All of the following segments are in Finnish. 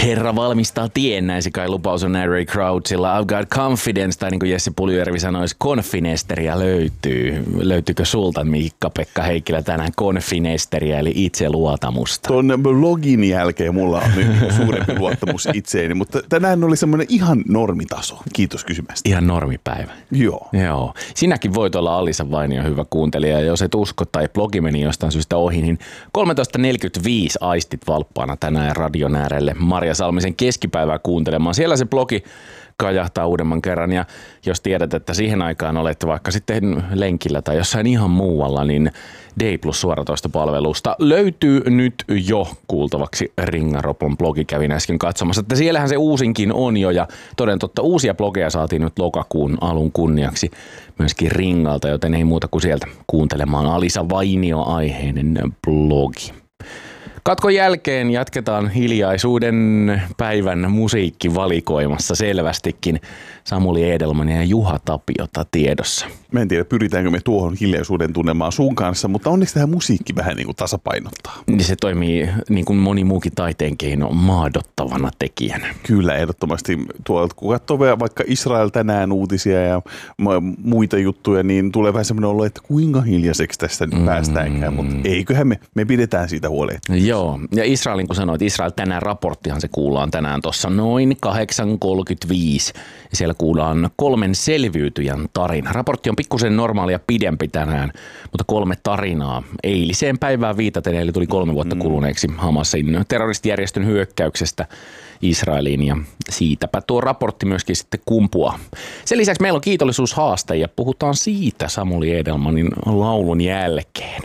Herra valmistaa tien, näin se kai lupaus on Ray Crouchilla. I've got confidence, tai niin kuin Jesse Puljujärvi sanoisi, konfinesteria löytyy. Löytyykö sulta, Miikka-Pekka Heikkilä, tänään konfinesteria, eli itseluotamusta? Tuon blogin jälkeen mulla on nyt suurempi luottamus itseeni, mutta tänään oli semmoinen ihan normitaso. Kiitos kysymästä. Ihan normipäivä. Joo. Sinäkin voit olla Alisa Vainio hyvä kuuntelija, ja jos et usko tai blogi meni jostain syystä ohi, niin 13.45 aistit valppaana tänään radion äärelle Marja Salmisen keskipäivää kuuntelemaan. Siellä se blogi kajahtaa uudemman kerran, ja jos tiedät, että siihen aikaan olette vaikka sitten lenkillä tai jossain ihan muualla, niin D Plus suoratoistopalvelusta löytyy nyt jo kuultavaksi Ringaropon blogi. Kävin äsken katsomassa, että siellähän se uusinkin on jo, ja toden totta uusia blogeja saatiin nyt lokakuun alun kunniaksi myöskin Ringalta, joten ei muuta kuin sieltä kuuntelemaan Alisa Vainio-aiheinen blogi. Katkon jälkeen jatketaan hiljaisuuden päivän musiikkivalikoimassa selvästikin. Samuli Edelman ja Juha Tapiota tiedossa. Mä en tiedä, pyritäänkö me tuohon hiljaisuuden tunnelmaan sun kanssa, mutta onneksi tähän musiikki vähän niin kuin tasapainottaa. Niin se toimii niin kuin moni muukin taiteen keino maadottavana tekijänä. Kyllä, ehdottomasti. Tuolta kun katsoo vaikka Israel tänään uutisia ja muita juttuja, niin tulee vähän semmoinen olo, että kuinka hiljaiseksi tästä nyt päästäänkään, mutta eiköhän me pidetään siitä huolehtia. Joo, ja Israelin kun sanoit, Israel tänään raporttihan se kuullaan tänään tuossa noin 8.35. Ja siellä kuullaan 3 selviytyjän tarina. Raportti on pikkusen normaalia pidempi tänään, mutta 3 tarinaa eiliseen päivään viitaten, eli tuli 3 vuotta kuluneeksi Hamasin terroristijärjestön hyökkäyksestä Israeliin, ja siitäpä tuo raportti myöskin sitten kumpuaa. Sen lisäksi meillä on kiitollisuushaaste, ja puhutaan siitä Samuli Edelmanin laulun jälkeen.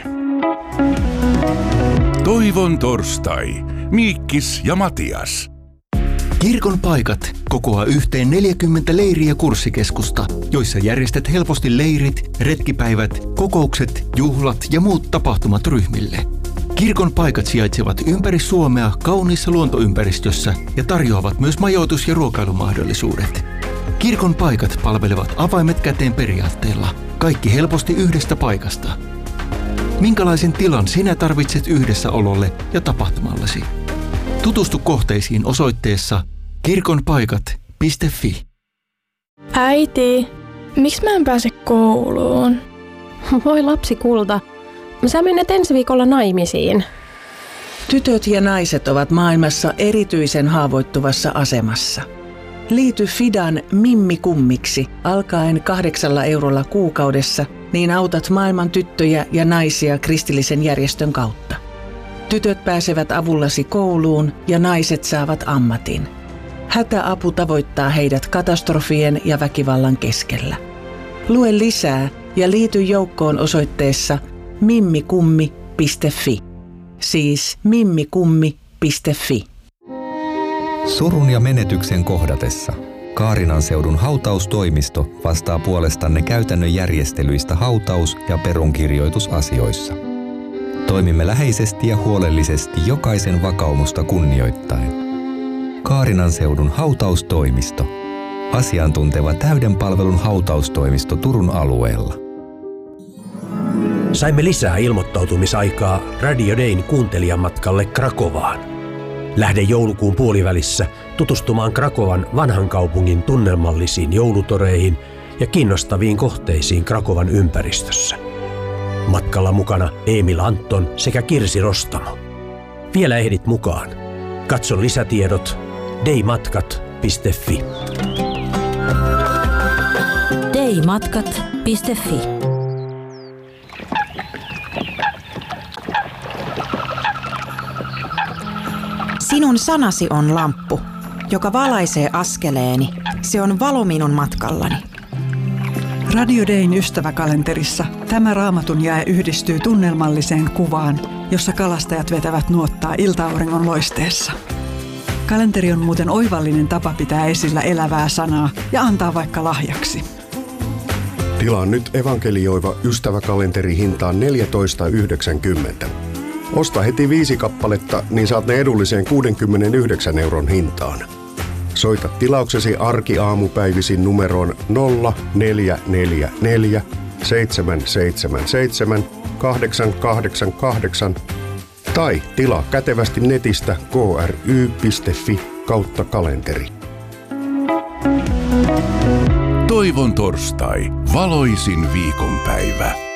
Toivon torstai. Miikkis ja Matias. Kirkon paikat kokoaa yhteen 40 leiri- ja kurssikeskusta, joissa järjestät helposti leirit, retkipäivät, kokoukset, juhlat ja muut tapahtumat ryhmille. Kirkon paikat sijaitsevat ympäri Suomea kauniissa luontoympäristössä ja tarjoavat myös majoitus- ja ruokailumahdollisuudet. Kirkon paikat palvelevat avaimet käteen periaatteella. Kaikki helposti yhdestä paikasta. Minkälaisen tilan sinä tarvitset yhdessäololle ja tapahtumallesi? Tutustu kohteisiin osoitteessa kirkonpaikat.fi. Äiti, miksi mä en pääse kouluun? Voi lapsi kulta, sä menet ensi viikolla naimisiin. Tytöt ja naiset ovat maailmassa erityisen haavoittuvassa asemassa. Liity Fidan Mimmi-kummiksi alkaen 8 eurolla kuukaudessa, niin autat maailman tyttöjä ja naisia kristillisen järjestön kautta. Tytöt pääsevät avullasi kouluun ja naiset saavat ammatin. Hätäapu tavoittaa heidät katastrofien ja väkivallan keskellä. Lue lisää ja liity joukkoon osoitteessa mimmikummi.fi. Siis mimmikummi.fi. Surun ja menetyksen kohdatessa Kaarinan seudun hautaustoimisto vastaa puolestanne käytännön järjestelyistä hautaus- ja perunkirjoitusasioissa. Toimimme läheisesti ja huolellisesti jokaisen vakaumusta kunnioittaen. Kaarinan seudun hautaustoimisto. Asiantunteva täyden palvelun hautaustoimisto Turun alueella. Saimme lisää ilmoittautumisaikaa Radio Dayn kuuntelijamatkalle Krakovaan. Lähde joulukuun puolivälissä tutustumaan Krakovan vanhan kaupungin tunnelmallisiin joulutoreihin ja kiinnostaviin kohteisiin Krakovan ympäristössä. Matkalla mukana Emil Anton sekä Kirsi Rostamo. Vielä ehdit mukaan. Katso lisätiedot daymatkat.fi. daymatkat.fi. Sinun sanasi on lamppu, joka valaisee askeleeni. Se on valo minun matkallani. Radio Dayn ystäväkalenterissa tämä raamatun jae yhdistyy tunnelmalliseen kuvaan, jossa kalastajat vetävät nuottaa ilta-auringon loisteessa. Kalenteri on muuten oivallinen tapa pitää esillä elävää sanaa ja antaa vaikka lahjaksi. Tilaa nyt evankelioiva ystäväkalenteri hintaan 14,90. Osta heti 5 kappaletta, niin saat ne edulliseen 69 euron hintaan. Soita tilauksesi arkiaamupäivisin numeroon 0444 777 888 tai tilaa kätevästi netistä kry.fi/radio kautta kalenteri. Toivon torstai, valoisin viikonpäivä.